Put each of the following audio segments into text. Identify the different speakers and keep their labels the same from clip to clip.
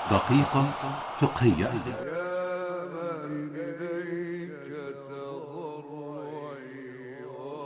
Speaker 1: دقيقة فقهية.
Speaker 2: يا من إليك تضرعي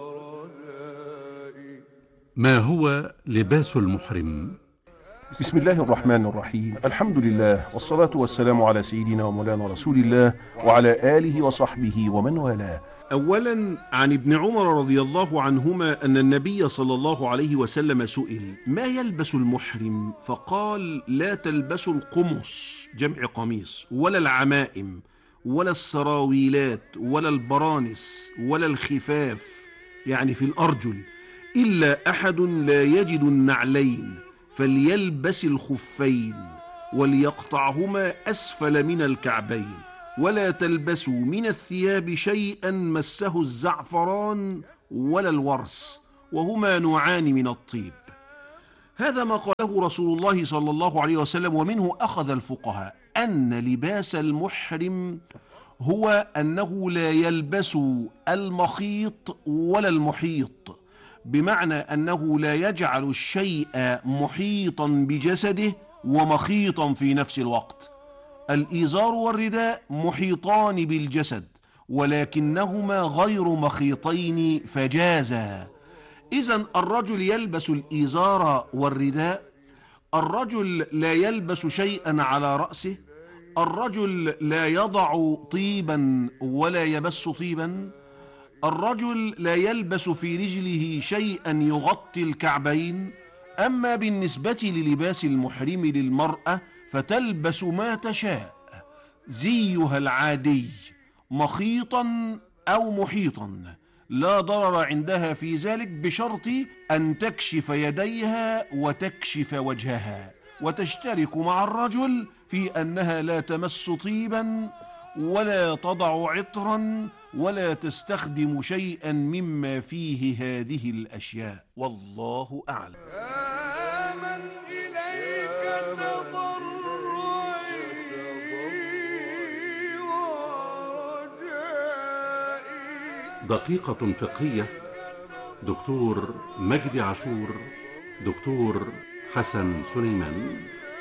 Speaker 2: ورجائي.
Speaker 1: ما هو لباس المحرم؟
Speaker 3: بسم الله الرحمن الرحيم. الحمد لله والصلاة والسلام على سيدنا ومولانا رسول الله وعلى آله وصحبه ومن والاه.
Speaker 4: أولا، عن ابن عمر رضي الله عنهما أن النبي صلى الله عليه وسلم سئل: ما يلبس المحرم؟ فقال: لا تلبسوا القمص جمع قميص، ولا العمائم، ولا السراويلات، ولا البرانس، ولا الخفاف يعني في الأرجل، إلا أحد لا يجد النعلين فليلبس الخفين وليقطعهما أسفل من الكعبين، ولا تلبسوا من الثياب شيئا مسه الزعفران ولا الورس، وهما نوعان من الطيب. هذا ما قاله رسول الله صلى الله عليه وسلم، ومنه أخذ الفقهاء أن لباس المحرم هو أنه لا يلبس المخيط ولا المحيط، بمعنى أنه لا يجعل الشيء محيطا بجسده ومخيطا في نفس الوقت. الإزار والرداء محيطان بالجسد ولكنهما غير مخيطين فجازا. إذن الرجل يلبس الإزار والرداء، الرجل لا يلبس شيئا على رأسه، الرجل لا يضع طيبا ولا يبس طيبا، الرجل لا يلبس في رجله شيئا يغطي الكعبين. أما بالنسبة للباس المحرم للمرأة فتلبس ما تشاء، زيها العادي مخيطا أو محيطا، لا ضرر عندها في ذلك، بشرط أن تكشف يديها وتكشف وجهها، وتشترك مع الرجل في أنها لا تمس طيبا ولا تضع عطرا ولا تستخدم شيئا مما فيه هذه الأشياء، والله أعلم.
Speaker 2: يا من إليك تضرعي ورجائي.
Speaker 1: دقيقة فقهية. دكتور مجدي عاشور، دكتور حسن سليمان.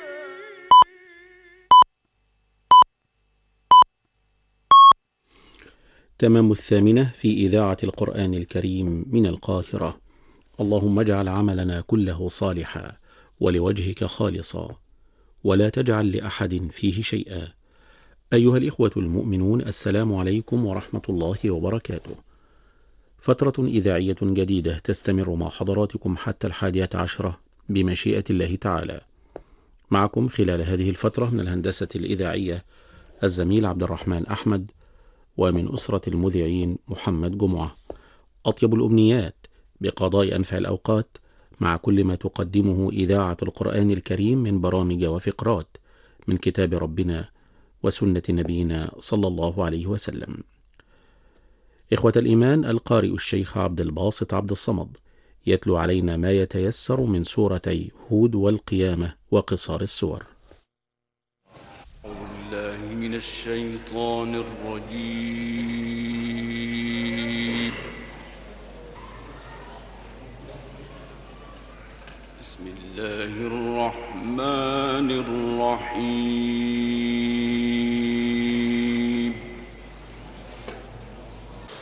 Speaker 5: تمام 8 في إذاعة القرآن الكريم من القاهرة. اللهم اجعل عملنا كله صالحا ولوجهك خالصا ولا تجعل لأحد فيه شيئا. أيها الإخوة المؤمنون، السلام عليكم ورحمة الله وبركاته. فترة إذاعية جديدة تستمر مع حضراتكم حتى 11 بمشيئة الله تعالى. معكم خلال هذه الفترة من الهندسة الإذاعية الزميل عبد الرحمن أحمد، ومن أسرة المذيعين محمد جمعة. أطيب الأمنيات بقضاء أنفع الأوقات مع كل ما تقدمه إذاعة القرآن الكريم من برامج وفقرات من كتاب ربنا وسنة نبينا صلى الله عليه وسلم. إخوة الإيمان، القارئ الشيخ عبد الباسط عبد الصمد يتلو علينا ما يتيسر من سورتي هود والقيامة وقصار السور.
Speaker 6: أعوذ بالله من الشيطان الرجيم. بسم الله الرحمن الرحيم.